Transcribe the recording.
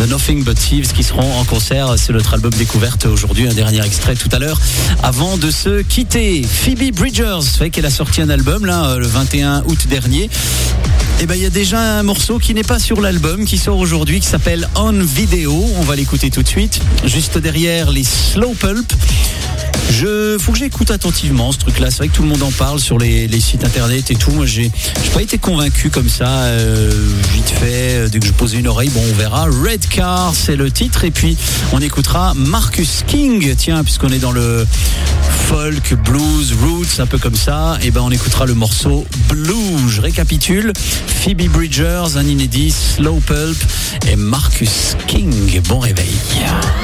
de Nothing But Thieves qui seront en concert. C'est notre album découverte aujourd'hui, un dernier extrait tout à l'heure avant de se quitter. Phoebe Bridgers, vous savez qu'elle a sorti un album là le 21 août dernier. Et il y a déjà un morceau qui n'est pas sur l'album, qui sort aujourd'hui, qui s'appelle On Video. On va l'écouter tout de suite. Juste derrière, les Slow Pulp. Faut que j'écoute attentivement ce truc-là. C'est vrai que tout le monde en parle sur les sites internet et tout. Moi, j'ai pas été convaincu comme ça, vite fait, dès que je posais une oreille. Bon, on verra. Red Car, c'est le titre. Et puis, on écoutera Marcus King. Tiens, puisqu'on est dans le folk, blues, roots, un peu comme ça. Et on écoutera le morceau Blue. Je récapitule. Phoebe Bridgers, un inédit, Slow Pulp et Marcus King. Bon réveil.